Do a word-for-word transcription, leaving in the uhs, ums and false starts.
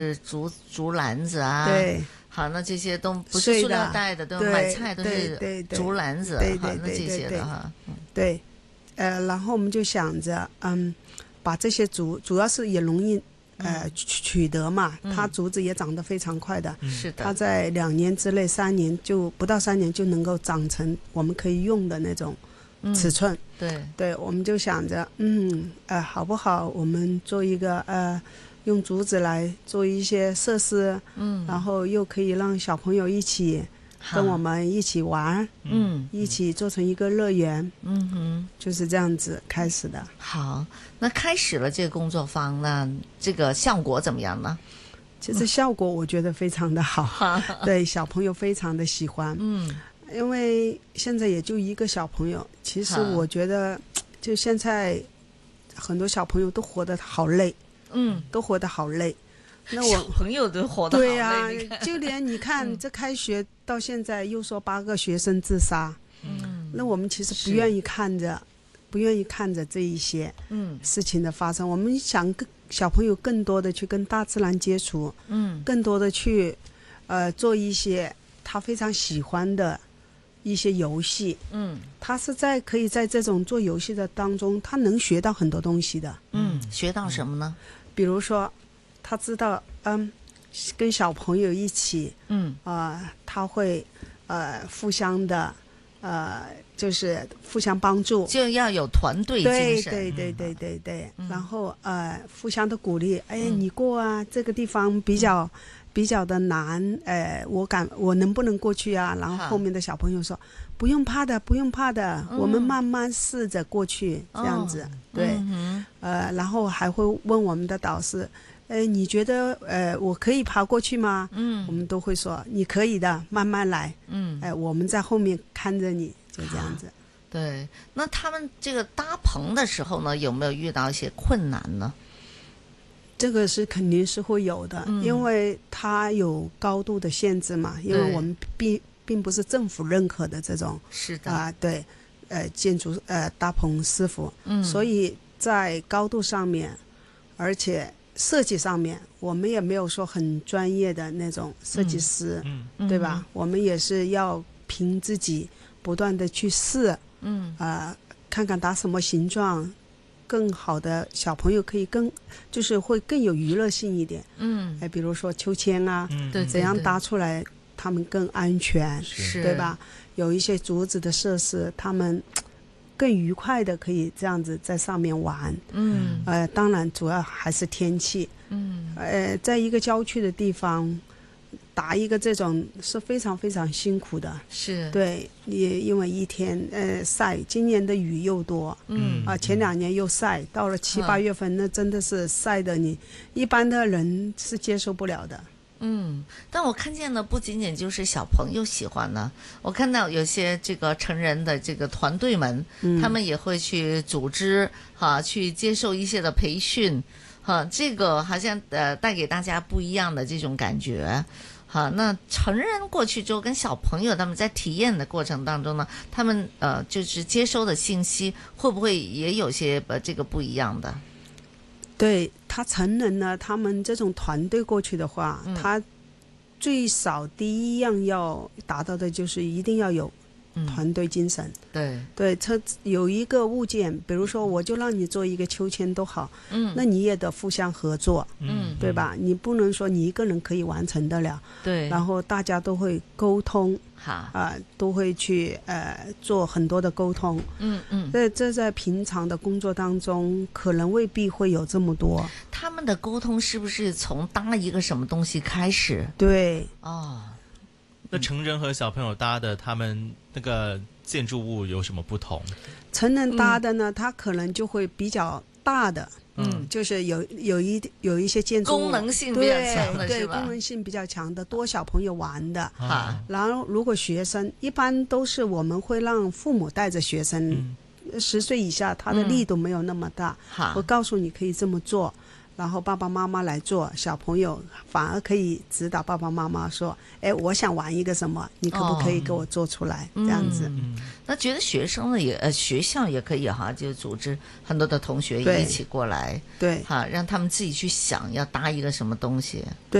竹竹篮子啊， 对， 好，那这些都不是塑料袋的，都买菜都是竹篮子， 对好，那这些的哈， 对，呃，然后我们就想着，嗯，把这些竹，主要是也容易。呃，取得嘛，它竹子也长得非常快的， 是的， 它在两年之内、三年就不到三年就能够长成我们可以用的那种尺寸。 嗯、对， 对，我们就想着，嗯，呃，好不好？我们做一个呃，用竹子来做一些设施，嗯，然后又可以让小朋友一起跟我们一起玩，嗯，一起做成一个乐园，嗯哼，就是这样子开始的。 好，那开始了这个工作坊，那这个效果怎么样呢？ 其实效果我觉得非常的好，对，小朋友非常的喜欢，嗯，因为现在也就一个小朋友，其实我觉得就现在很多小朋友都活得好累，嗯，都活得好累。那我小朋友都活得好累， 对呀、啊，就连你看、嗯、这开学到现在又说八个学生自杀，嗯，那我们其实不愿意看着，不愿意看着这一些嗯事情的发生。我们想跟小朋友更多的去跟大自然接触，嗯，更多的去呃做一些他非常喜欢的一些游戏，嗯，他是在可以在这种做游戏的当中，他能学到很多东西的， 嗯，学到什么呢？ 比如说。他知道，嗯，跟小朋友一起，嗯，啊、呃，他会，呃，互相的，呃，就是互相帮助， 就要有团队精神， 对对对对对对，嗯、然后呃，互相的鼓励，哎，你过啊，这个地方比较、嗯、比较的难，呃，我敢，我能不能过去啊？然后后面的小朋友说，不用怕的，不用怕的，嗯、我们慢慢试着过去，这样子，哦、对，嗯、呃，然后还会问我们的导师。呃，你觉得呃我可以爬过去吗？嗯，我们都会说你可以的，慢慢来。嗯，哎、呃，我们在后面看着你，就这样子。 对，那他们这个搭棚的时候呢，有没有遇到一些困难呢？ 这个是肯定是会有的，嗯、因为它有高度的限制嘛，因为我们并并不是政府认可的这种是的啊、呃，对，呃，建筑呃搭棚师傅，嗯，所以在高度上面，而且。设计上面我们也没有说很专业的那种设计师、嗯嗯、对吧、嗯、我们也是要凭自己不断的去试，嗯呃看看打什么形状更好的小朋友可以更就是会更有娱乐性一点，嗯哎，比如说秋千啊，嗯，怎样搭出来他们更安全， 是对吧？有一些竹子的设施他们更愉快的可以这样子在上面玩，嗯，呃，当然主要还是天气，嗯，呃，在一个郊区的地方打一个这种是非常非常辛苦的， 是对，也因为一天呃晒，今年的雨又多，嗯啊、呃，前两年又晒，到了七八月份，那真的是晒的你一般的人是接受不了的。 嗯，但我看见呢，不仅仅就是小朋友喜欢呢，我看到有些这个成人的这个团队们，嗯、他们也会去组织哈、啊，去接受一些的培训，哈、啊，这个好像呃带给大家不一样的这种感觉。好，那成人过去之后，跟小朋友他们在体验的过程当中呢，他们呃就是接收的信息会不会也有些呃这个不一样的？ 对，他成人呢，他们这种团队过去的话，嗯、他最少第一样要达到的就是一定要有团队精神。 嗯、 对对，他有一个物件，比如说我就让你做一个秋千都好，嗯，那你也得互相合作，嗯，对吧？你不能说你一个人可以完成得了， 对， 然后大家都会沟通。 好啊、 呃，都会去呃做很多的沟通，嗯嗯，这这在平常的工作当中，可能未必会有这么多。 他们的沟通是不是从搭一个什么东西开始？ 对， 哦， 那成人和小朋友搭的，他们那个建筑物有什么不同？ 成人搭的呢，嗯、它可能就会比较大的。嗯，就是有有一有一些建筑功能性比较强的， 对， 是吧？ 功能性比较强的，多小朋友玩的。 好， 然后如果学生一般都是我们会让父母带着学生，十岁以下他的力度没有那么大， 好， 我告诉你可以这么做。 然后爸爸妈妈来做，小朋友反而可以指导爸爸妈妈说，哎，我想玩一个什么，你可不可以给我做出来？ 哦、 这样子。 嗯，那觉得学生呢也呃学校也可以哈，就组织很多的同学一起过来， 对， 哈，让他们自己去想要搭一个什么东西。 对。